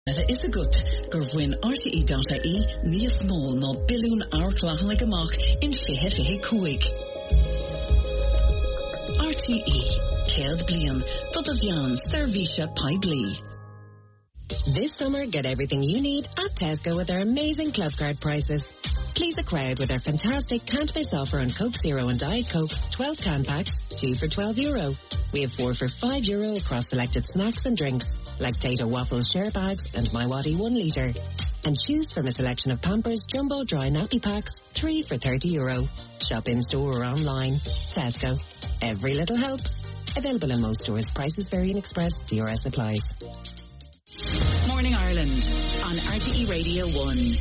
Is a good Gurwin RTE.ie Nia Small no Billion Arclahan Gamach in Fihe Kuig. RTE Keld Blian Dodavian Servisha Pai Blee. This summer, get everything you need at Tesco with their amazing club card prices. Please the crowd with their fantastic can't miss offer on Coke Zero and Diet Coke 12 can packs, 2 for €12. We have 4 for €5 across selected snacks and drinks, like Tato Waffles share bags and My Waddy 1 litre. And choose from a selection of Pampers Jumbo Dry Nappy Packs, 3 for €30. Shop in store or online. Tesco. Every little helps. Available in most stores. Prices vary in Express. DRS applies. Morning Ireland on RTE Radio 1.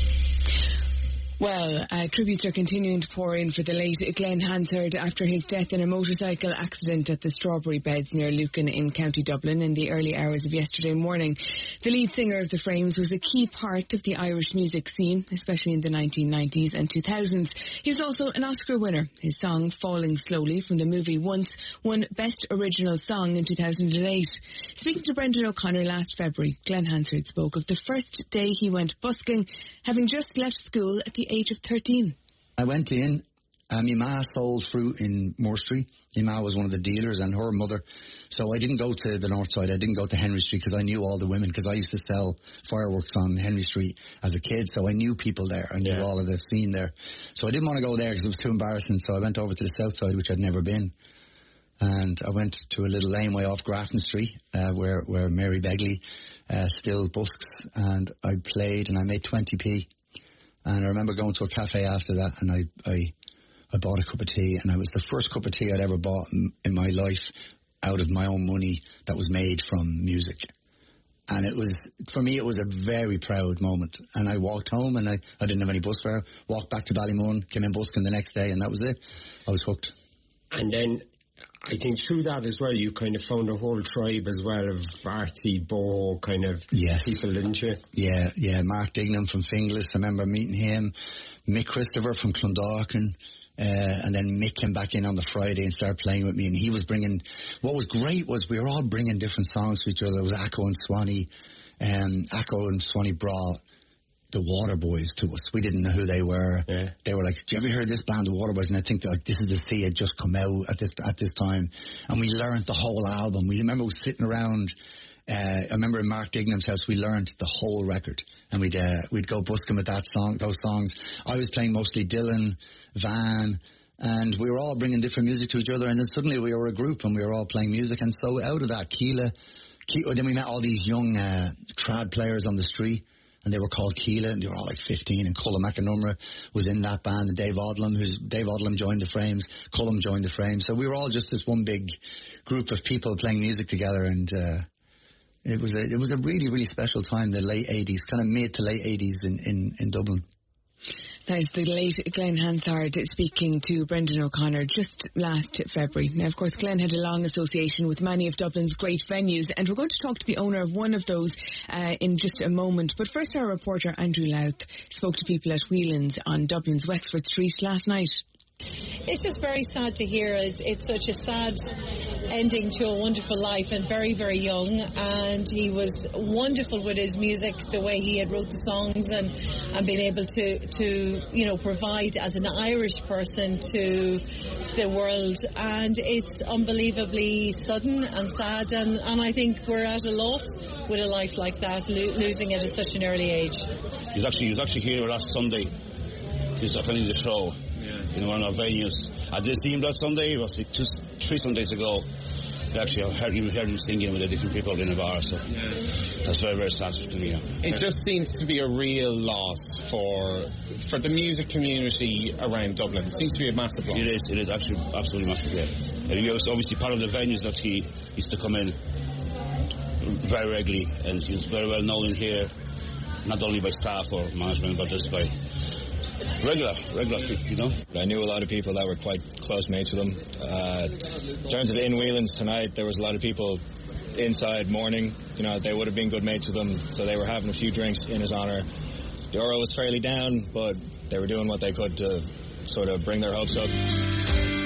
Well, tributes are continuing to pour in for the late Glenn Hansard after his death in a motorcycle accident at the Strawberry Beds near Lucan in County Dublin in the early hours of yesterday morning. The lead singer of the Frames was a key part of the Irish music scene, especially in the 1990s and 2000s. He was also an Oscar winner. His song, Falling Slowly, from the movie Once, won Best Original Song in 2008. Speaking to Brendan O'Connor last February, Glenn Hansard spoke of the first day he went busking, having just left school at the age of 13. I went in, my ma sold fruit in Moore Street. My ma was one of the dealers and her mother. So I didn't go to the north side. I didn't go to Henry Street because I knew all the women, because I used to sell fireworks on Henry Street as a kid. So I knew people there. I knew all of the scene there. So I didn't want to go there because it was too embarrassing. So I went over to the south side, which I'd never been. And I went to a little laneway off Grafton Street where Mary Begley still busks. And I played and I made 20p. And I remember going to a cafe after that, and I bought a cup of tea, and it was the first cup of tea I'd ever bought in my life out of my own money that was made from music. And it was, for me, it was a very proud moment. And I walked home, and I didn't have any bus fare, walked back to Ballymun, came in busking the next day, and that was it. I was hooked. And then I think through that as well, you kind of found a whole tribe as well of arty, boho kind of people, didn't you? Yeah. Mark Dignam from Finglas, I remember meeting him. Mick Christopher from Clondalkin. And then Mick came back in on the Friday and started playing with me. And he was bringing, what was great was we were all bringing different songs to each other. It was Acco and Swanee. Acco and Swanee brought the Waterboys to us. We didn't know who they were. Yeah. They were like, "Do you ever hear this band, the Waterboys?" And I think like This Is the Sea had just come out at this time, and we learned the whole album. We remember sitting around. I remember in Mark Dignam's house, we learned the whole record, and we'd go busking with those songs. I was playing mostly Dylan, Van, and we were all bringing different music to each other. And then suddenly we were a group, and we were all playing music. And so out of that, Keela, then we met all these young trad players on the street. And they were called Keela, and they were all like 15. And Cullum McEnumra was in that band. And Dave Odlum joined the Frames. Cullum joined the Frames. So we were all just this one big group of people playing music together. And it was a really, really special time, the late 80s, kind of mid to late 80s in Dublin. That is the late Glenn Hansard speaking to Brendan O'Connor just last February. Now, of course, Glenn had a long association with many of Dublin's great venues, and we're going to talk to the owner of one of those in just a moment. But first, our reporter Andrew Louth spoke to people at Whelan's on Dublin's Wexford Street last night. It's just very sad to hear. It's such a sad ending to a wonderful life, and very, very young. And he was wonderful with his music, the way he had wrote the songs and been able to provide as an Irish person to the world. And it's unbelievably sudden and sad, and I think we're at a loss with a life like that, losing it at such an early age. He was actually here last Sunday. He was attending the show. In one of our venues. I did see him last Sunday. It was like just 3 Sundays ago. Actually, I heard him singing with the different people in the bar, so that's very, very sad to me. It just seems to be a real loss for the music community around Dublin. It seems to be a massive loss. It is actually absolutely massive, yeah. He was obviously part of the venues that he used to come in very regularly, and he was very well known in here, not only by staff or management, but just by regular people, I knew a lot of people that were quite close mates with him. In terms of in Whelan's tonight, there was a lot of people inside mourning. They would have been good mates with him, so they were having a few drinks in his honour. The Euro was fairly down, but they were doing what they could to sort of bring their hopes up.